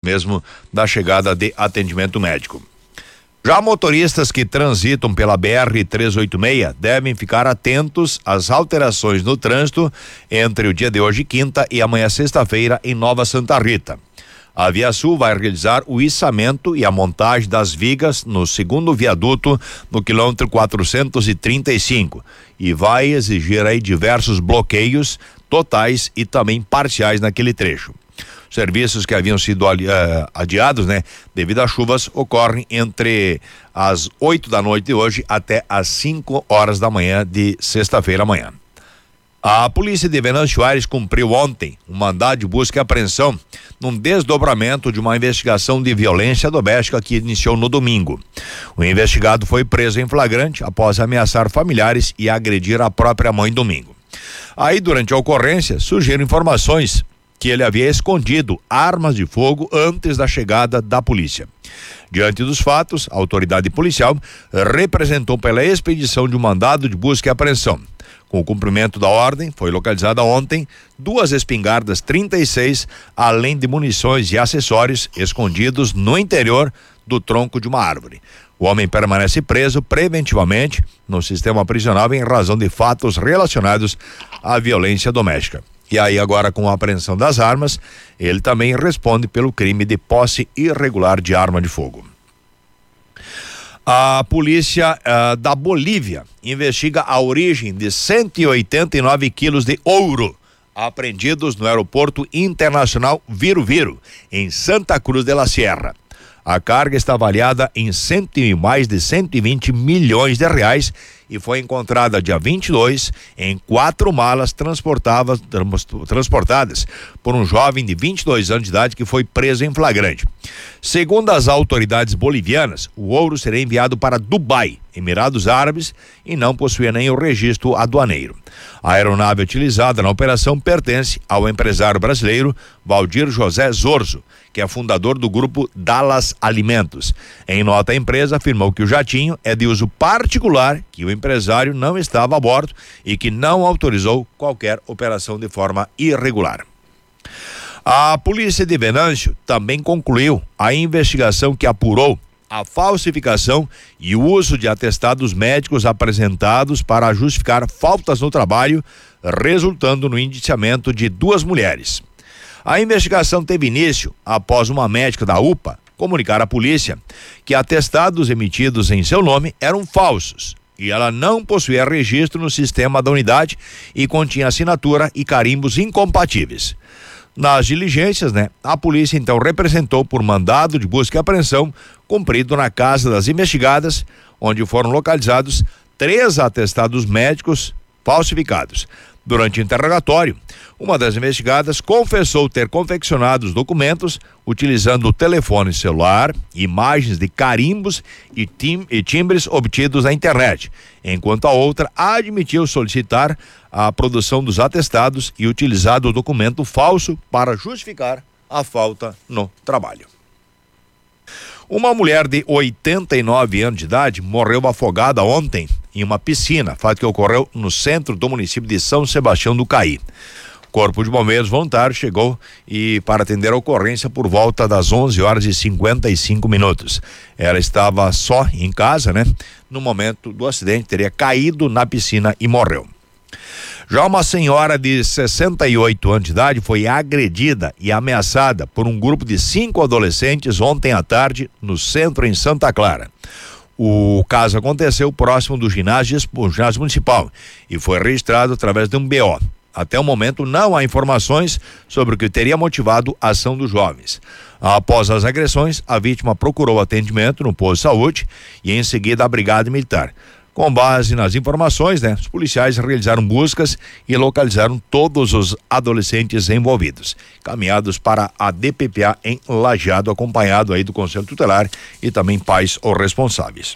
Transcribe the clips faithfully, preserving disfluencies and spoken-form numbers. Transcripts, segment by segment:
mesmo da chegada de atendimento médico. Já motoristas que transitam pela B R trezentos e oitenta e seis devem ficar atentos às alterações no trânsito entre o dia de hoje, quinta, e amanhã, sexta-feira, em Nova Santa Rita. A Viasul vai realizar o içamento e a montagem das vigas no segundo viaduto no quilômetro quatrocentos e trinta e cinco e vai exigir aí diversos bloqueios totais e também parciais naquele trecho. Serviços que haviam sido uh, adiados, né, devido às chuvas, ocorrem entre as oito da noite de hoje até as cinco horas da manhã de sexta-feira amanhã. A polícia de Venâncio Aires cumpriu ontem um mandado de busca e apreensão num desdobramento de uma investigação de violência doméstica que iniciou no domingo. O investigado foi preso em flagrante após ameaçar familiares e agredir a própria mãe domingo. Aí, durante a ocorrência, surgiram informações que ele havia escondido armas de fogo antes da chegada da polícia. Diante dos fatos, a autoridade policial representou pela expedição de um mandado de busca e apreensão. Com o cumprimento da ordem, foi localizada ontem duas espingardas trinta e seis, além de munições e acessórios escondidos no interior do tronco de uma árvore. O homem permanece preso preventivamente no sistema prisional em razão de fatos relacionados à violência doméstica. E aí, agora, com a apreensão das armas, ele também responde pelo crime de posse irregular de arma de fogo. A polícia uh, da Bolívia investiga a origem de cento e oitenta e nove quilos de ouro apreendidos no aeroporto internacional Viro Viro, em Santa Cruz de la Sierra. A carga está avaliada em cento e mais de cento e vinte milhões de reais e foi encontrada dia vinte e dois em quatro malas transportadas, transportadas por um jovem de vinte e dois anos de idade que foi preso em flagrante. Segundo as autoridades bolivianas, o ouro será enviado para Dubai, Emirados Árabes, e não possuía nem o registro aduaneiro. A aeronave utilizada na operação pertence ao empresário brasileiro Valdir José Zorzo, que é fundador do grupo Dallas Alimentos. Em nota, a empresa afirmou que o jatinho é de uso particular, que o empresário não estava a bordo e que não autorizou qualquer operação de forma irregular. A polícia de Venâncio também concluiu a investigação que apurou a falsificação e o uso de atestados médicos apresentados para justificar faltas no trabalho, resultando no indiciamento de duas mulheres. A investigação teve início após uma médica da U P A comunicar à polícia que atestados emitidos em seu nome eram falsos e ela não possuía registro no sistema da unidade e continha assinatura e carimbos incompatíveis. Nas diligências, né, a polícia então representou por mandado de busca e apreensão cumprido na casa das investigadas, onde foram localizados três atestados médicos falsificados. Durante o interrogatório, uma das investigadas confessou ter confeccionado os documentos utilizando o telefone celular, imagens de carimbos e, tim- e timbres obtidos na internet, enquanto a outra admitiu solicitar a produção dos atestados e utilizado o documento falso para justificar a falta no trabalho. Uma mulher de oitenta e nove anos de idade morreu afogada ontem em uma piscina, fato que ocorreu no centro do município de São Sebastião do Caí. O Corpo de Bombeiros Voluntário chegou e para atender a ocorrência por volta das onze horas e cinquenta e cinco minutos. Ela estava só em casa, né? No momento do acidente, teria caído na piscina e morreu. Já uma senhora de sessenta e oito anos de idade foi agredida e ameaçada por um grupo de cinco adolescentes ontem à tarde no centro em Santa Clara. O caso aconteceu próximo do ginásio, do ginásio municipal e foi registrado através de um B O. Até o momento não há informações sobre o que teria motivado a ação dos jovens. Após as agressões, a vítima procurou atendimento no posto de saúde e em seguida a brigada militar. Com base nas informações, né, os policiais realizaram buscas e localizaram todos os adolescentes envolvidos, caminhados para a D P P A em Lajeado, acompanhado aí do Conselho Tutelar e também pais ou responsáveis.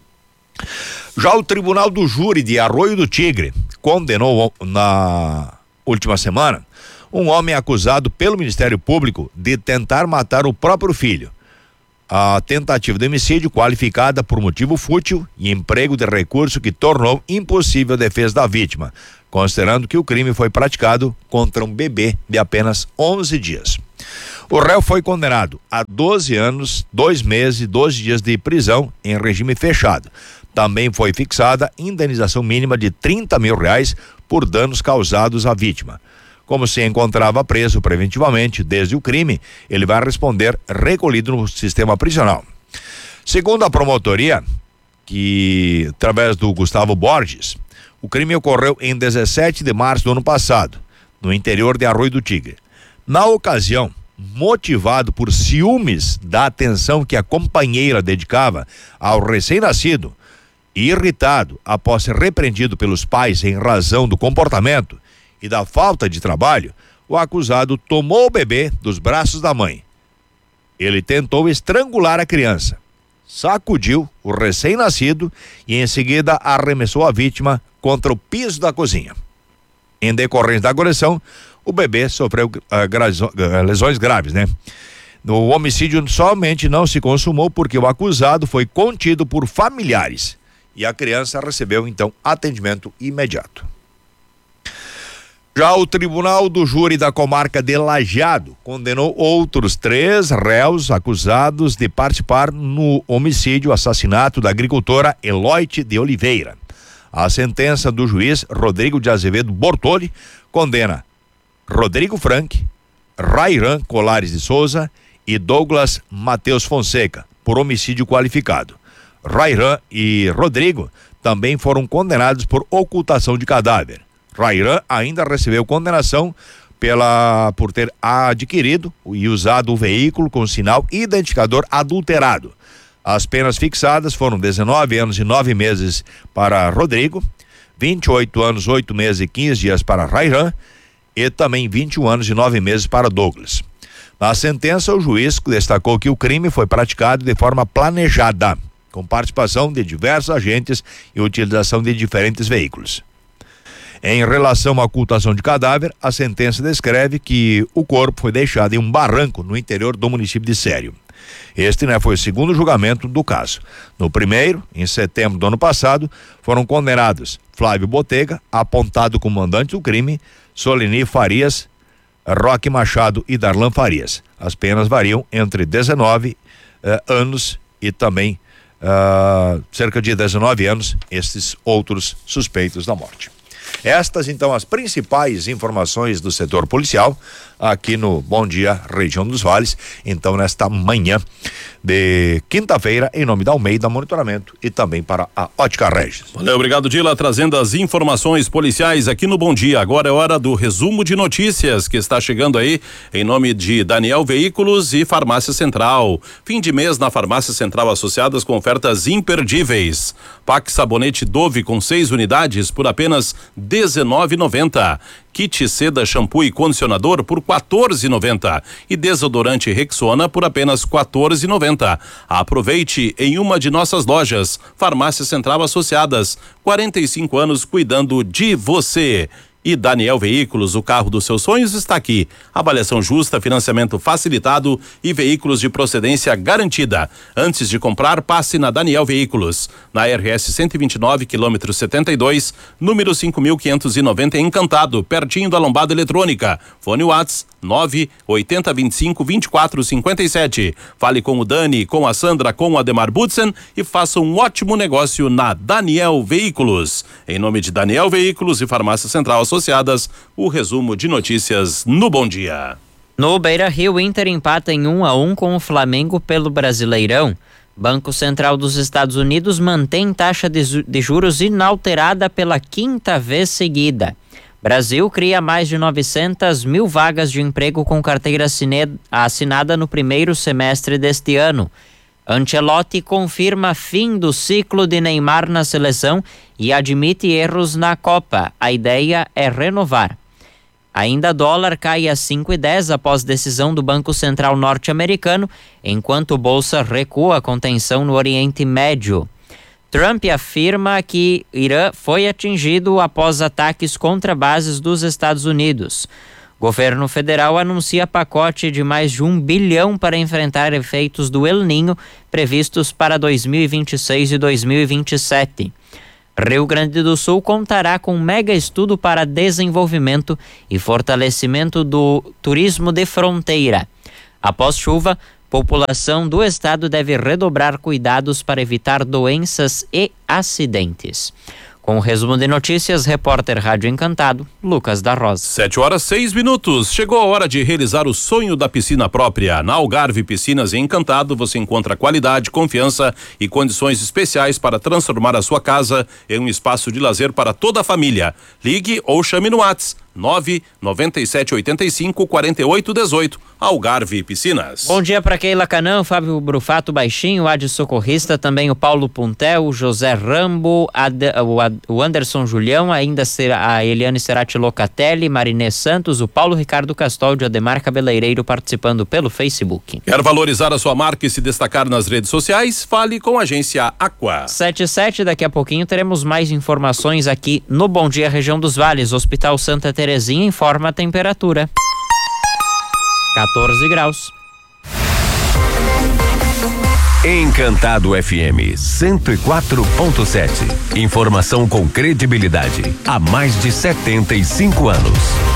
Já o Tribunal do Júri de Arroio do Tigre condenou na última semana um homem acusado pelo Ministério Público de tentar matar o próprio filho. A tentativa de homicídio qualificada por motivo fútil e emprego de recurso que tornou impossível a defesa da vítima, considerando que o crime foi praticado contra um bebê de apenas onze dias. O réu foi condenado a doze anos, dois meses e doze dias de prisão em regime fechado. Também foi fixada indenização mínima de trinta mil reais por danos causados à vítima. Como se encontrava preso preventivamente desde o crime, ele vai responder recolhido no sistema prisional. Segundo a promotoria, que através do Gustavo Borges, o crime ocorreu em dezessete de março do ano passado, no interior de Arroio do Tigre. Na ocasião, motivado por ciúmes da atenção que a companheira dedicava ao recém-nascido, e irritado após ser repreendido pelos pais em razão do comportamento e da falta de trabalho, o acusado tomou o bebê dos braços da mãe. Ele tentou estrangular a criança, sacudiu o recém-nascido e em seguida arremessou a vítima contra o piso da cozinha. Em decorrência da agressão, o bebê sofreu uh, grazo, uh, lesões graves, né? O homicídio somente não se consumou porque o acusado foi contido por familiares e a criança recebeu então atendimento imediato. Já o Tribunal do Júri da Comarca de Lajeado condenou outros três réus acusados de participar no homicídio assassinato da agricultora Eloite de Oliveira. A sentença do juiz Rodrigo de Azevedo Bortoli condena Rodrigo Frank, Rairan Colares de Souza e Douglas Mateus Fonseca por homicídio qualificado. Rairan e Rodrigo também foram condenados por ocultação de cadáver. Rairan ainda recebeu condenação pela, por ter adquirido e usado o veículo com sinal identificador adulterado. As penas fixadas foram dezenove anos e nove meses para Rodrigo, vinte e oito anos, oito meses e quinze dias para Rairan e também vinte e um anos e nove meses para Douglas. Na sentença, o juiz destacou que o crime foi praticado de forma planejada, com participação de diversos agentes e utilização de diferentes veículos. Em relação à ocultação de cadáver, a sentença descreve que o corpo foi deixado em um barranco no interior do município de Sério. Este, né, foi o segundo julgamento do caso. No primeiro, em setembro do ano passado, foram condenados Flávio Botega, apontado como mandante do crime, Soleni Farias, Roque Machado e Darlan Farias. As penas variam entre dezenove eh, anos e também Uh, cerca de dezenove anos, estes outros suspeitos da morte. Estas, então, as principais informações do setor policial aqui no Bom Dia Região dos Vales, então nesta manhã de quinta-feira, em nome da Almeida Monitoramento e também para a Ótica Regis. Valeu, obrigado, Dila, trazendo as informações policiais aqui no Bom Dia. Agora é hora do resumo de notícias que está chegando aí em nome de Daniel Veículos e Farmácia Central. Fim de mês na Farmácia Central associadas com ofertas imperdíveis. Pack sabonete Dove com seis unidades por apenas dezenove reais e noventa centavos. Kit seda, shampoo e condicionador por quatorze reais e noventa centavos e desodorante Rexona por apenas quatorze reais e noventa centavos. Aproveite em uma de nossas lojas. Farmácia Central Associadas, quarenta e cinco anos cuidando de você. E Daniel Veículos, o carro dos seus sonhos está aqui. Avaliação justa, financiamento facilitado e veículos de procedência garantida. Antes de comprar, passe na Daniel Veículos. Na R S cento e vinte e nove, quilômetro setenta e dois, número cinco mil quinhentos e noventa, Encantado, pertinho da Lombada Eletrônica. Fone WhatsApp nove oito zero dois cinco, dois quatro cinco sete. Fale com o Dani, com a Sandra, com o Ademar Budsen e faça um ótimo negócio na Daniel Veículos. Em nome de Daniel Veículos e Farmácia Central Associadas, o resumo de notícias no Bom Dia. No Beira-Rio, Inter empata em um a um com o Flamengo pelo Brasileirão. Banco Central dos Estados Unidos mantém taxa de, de juros inalterada pela quinta vez seguida. Brasil cria mais de novecentas mil vagas de emprego com carteira assinada no primeiro semestre deste ano. Ancelotti confirma fim do ciclo de Neymar na seleção e admite erros na Copa. A ideia é renovar. Ainda dólar cai a cinco e dez após decisão do Banco Central norte-americano, enquanto bolsa recua com tensão no Oriente Médio. Trump afirma que Irã foi atingido após ataques contra bases dos Estados Unidos. Governo federal anuncia pacote de mais de um bilhão para enfrentar efeitos do El Niño previstos para dois mil e vinte e seis e dois mil e vinte e sete. Rio Grande do Sul contará com um mega estudo para desenvolvimento e fortalecimento do turismo de fronteira. Após chuva, população do estado deve redobrar cuidados para evitar doenças e acidentes. Com o resumo de notícias, repórter Rádio Encantado, Lucas da Rosa. Sete horas, seis minutos. Chegou a hora de realizar o sonho da piscina própria. Na Algarve Piscinas em Encantado, você encontra qualidade, confiança e condições especiais para transformar a sua casa em um espaço de lazer para toda a família. Ligue ou chame no WhatsApp nove nove sete oito cinco quatro oito um oito. Algarve Piscinas. Bom dia para Keila Canão, Fábio Brufato Baixinho, Adi Socorrista, também o Paulo Puntel, o José Rambo, Ad, o, Ad, o Anderson Julião, ainda será a Eliane Serati Locatelli, Marinê Santos, o Paulo Ricardo Castoldi, o Ademar Cabeleireiro participando pelo Facebook. Quer valorizar a sua marca e se destacar nas redes sociais? Fale com a agência Aqua. sete e sete, daqui a pouquinho teremos mais informações aqui no Bom Dia Região dos Vales. Hospital Santa Terezinha informa a temperatura. quatorze graus. Encantado F M cento e quatro ponto sete. Informação com credibilidade há mais de setenta e cinco anos.